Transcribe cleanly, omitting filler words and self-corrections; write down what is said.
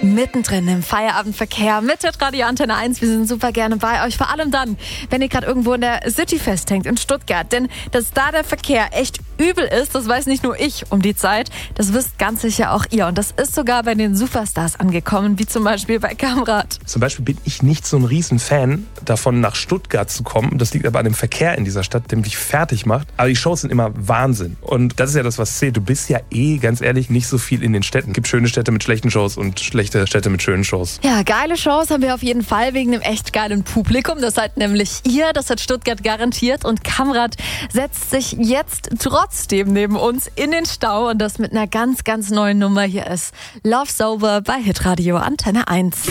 mittendrin im Feierabendverkehr mit Radio Antenne 1. Wir sind super gerne bei euch, vor allem dann, wenn ihr gerade irgendwo in der City festhängt in Stuttgart. Denn dass da der Verkehr echt übel ist, das weiß nicht nur ich um die Zeit, das wisst ganz sicher auch ihr. Und das ist sogar bei den Superstars angekommen, wie zum Beispiel bei Kamrat. Zum Beispiel bin ich nicht so ein Riesenfan davon, nach Stuttgart zu kommen. Das liegt aber an dem Verkehr in dieser Stadt, der mich fertig macht. Aber die Shows sind immer Wahnsinn. Und das ist ja das, was zählt. Du bist ja ganz ehrlich, nicht so viel in den Städten. Es gibt schöne Städte mit schlechten Shows und schlechte Städte mit schönen Shows. Ja, geile Shows haben wir auf jeden Fall wegen dem echt geilen Publikum. Das seid nämlich ihr, das hat Stuttgart garantiert. Und Kamrat setzt sich jetzt trotzdem neben uns in den Stau und das mit einer ganz, ganz neuen Nummer. Hier ist Love Sober bei Hitradio Antenne 1.